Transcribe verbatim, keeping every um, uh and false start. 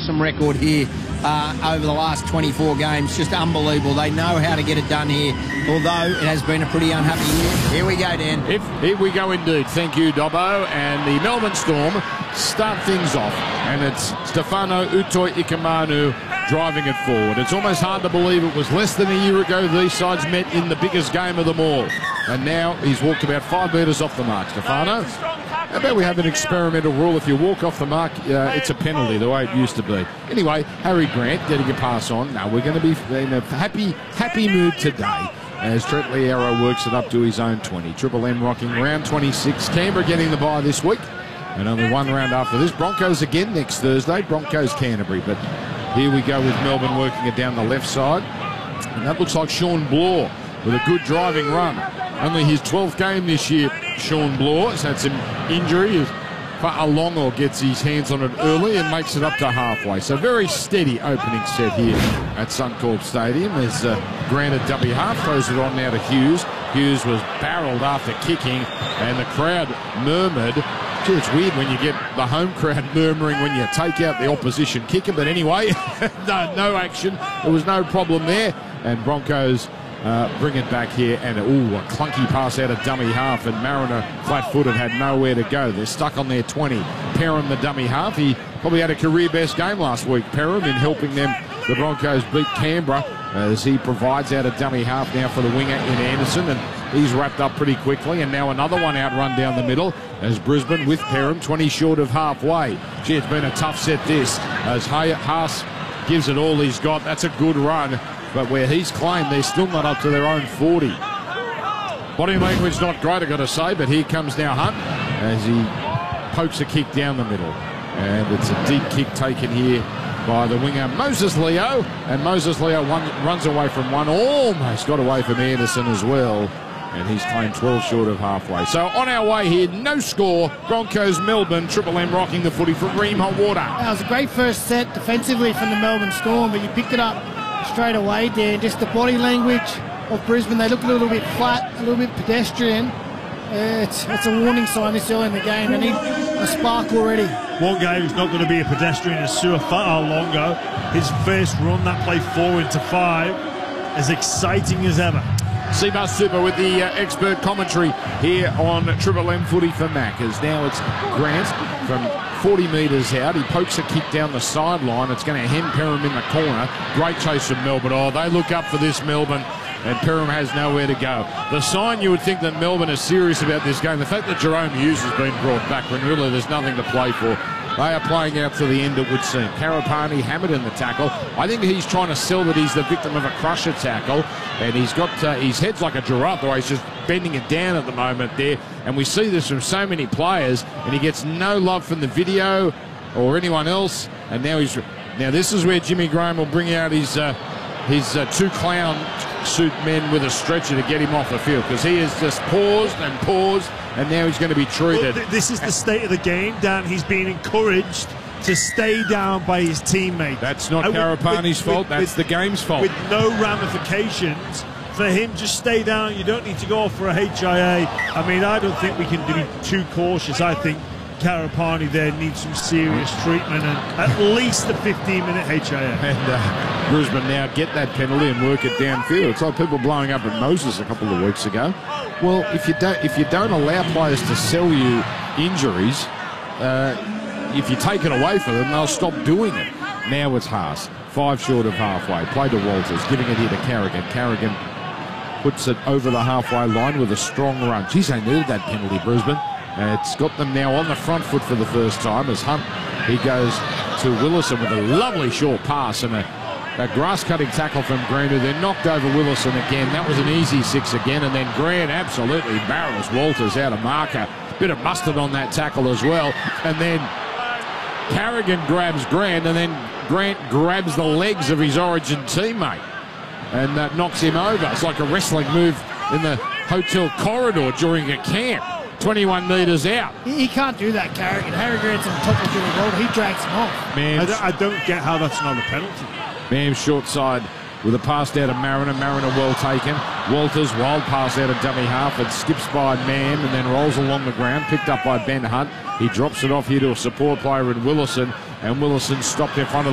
awesome record here uh, over the last twenty-four games. Just unbelievable. They know how to get it done here, although it has been a pretty unhappy year. Here we go, Dan. If, here we go indeed. Thank you, Dobbo. And the Melbourne Storm start things off, and it's Stefano Utoikamanu driving it forward. It's almost hard to believe it was less than a year ago these sides met in the biggest game of them all. And now he's walked about five metres off the mark. Stefano, how about we have an experimental rule? If you walk off the mark, uh, it's a penalty, the way it used to be. Anyway, Harry Grant getting a pass on. Now we're going to be in a happy, happy mood today as Trent Liero works it up to his own twenty. Triple M rocking round twenty-six. Canberra getting the bye this week. And only one round after this. Broncos again next Thursday. Broncos Canterbury. But here we go with Melbourne working it down the left side. And that looks like Sean Bloor with a good driving run. Only his twelfth game this year, Sean Bloor has had some injury. Fa'alongo gets his hands on it early and makes it up to halfway. So very steady opening set here at Suncorp Stadium as uh, Grant W half throws it on now to Hughes. Hughes was barreled after kicking and the crowd murmured. Gee, it's weird when you get the home crowd murmuring when you take out the opposition kicker. But anyway, no, no action. There was no problem there. And Broncos Uh, bring it back here, and ooh, a clunky pass out of dummy half, and Mariner, flat-footed, had nowhere to go. They're stuck on their twenty. Perham, the dummy half, he probably had a career-best game last week, Perham, in helping them, the Broncos, beat Canberra, as he provides out a dummy half now for the winger in Anderson, and he's wrapped up pretty quickly, and now another one out run down the middle, as Brisbane with Perham, twenty short of halfway. Gee, it's been a tough set this, as Haas gives it all he's got. That's a good run. But where he's claimed they're still not up to their own forty. Body language not great, I've got to say, but here comes now Hunt as he pokes a kick down the middle. And it's a deep kick taken here by the winger Moses Leo. And Moses Leo one, runs away from one, almost got away from Anderson as well. And he's claimed twelve short of halfway. So on our way here, no score. Broncos, Melbourne, Triple M rocking the footy for Ream Hot Water. That was a great first set defensively from the Melbourne Storm, but you picked it up straight away, Dan. Just the body language of Brisbane, they look a little bit flat, a little bit pedestrian. Uh, it's, it's a warning sign this early in the game. They need a spark already. One guy who's not going to be a pedestrian is Sua Fa'alongo. His first run, that play four into five, as exciting as ever. Seabus Super with the uh, expert commentary here on Triple M Footy for Mac, as now it's Grant from forty metres out. He pokes a kick down the sideline. It's going to hem Perham in the corner. Great chase from Melbourne. Oh, they look up for this, Melbourne, and Perham has nowhere to go. The sign you would think that Melbourne is serious about this game, the fact that Jerome Hughes has been brought back when really there's nothing to play for. They are playing out to the end, it would seem. Karapani hammered in the tackle. I think he's trying to sell that he's the victim of a crusher tackle, and he's got uh, his head's like a giraffe, the way he's just bending it down at the moment there. And we see this from so many players, and he gets no love from the video or anyone else. And now he's now this is where Jimmy Graham will bring out his uh, his uh, two clown suit men with a stretcher to get him off the field, because he has just paused and paused, and now he's going to be treated. Well, th this is the state of the game, Dan. He's being encouraged to stay down by his teammate. That's not uh, Karapani's fault. With, that's with, the game's fault. With no ramifications. For him, just stay down. You don't need to go for a H I A. I mean, I don't think we can be too cautious. I think Karapani there needs some serious treatment and at least a fifteen minute H I A. And uh, Brisbane now get that penalty and work it downfield. It's like people blowing up at Moses a couple of weeks ago. Well, if you don't, if you don't allow players to sell you injuries, uh, if you take it away from them, they'll stop doing it. Now it's Haas, five short of halfway. Play to Walters, giving it here to Carrigan. Carrigan puts it over the halfway line with a strong run. Geez, they needed that penalty, Brisbane. Uh, it's got them now on the front foot for the first time as Hunt, he goes to Willison with a lovely short pass and a, a grass-cutting tackle from Grant, who then knocked over Willison again. That was an easy six again, and then Grant absolutely barrels Walters out of marker. Bit of mustard on that tackle as well. And then Carrigan grabs Grant, and then Grant grabs the legs of his Origin teammate and uh, knocks him over. It's like a wrestling move in the hotel corridor during a camp. twenty-one metres out. He, he can't do that, Carrigan. Harry Grant's on top of the road. He drags him off. Man, I, don't, I don't get how that's not a penalty. Man short side with a pass out of Mariner. Mariner well taken. Walters, wild pass out of dummy half. It skips by Mann and then rolls along the ground. Picked up by Ben Hunt. He drops it off here to a support player in Willison. And Willison stopped in front of the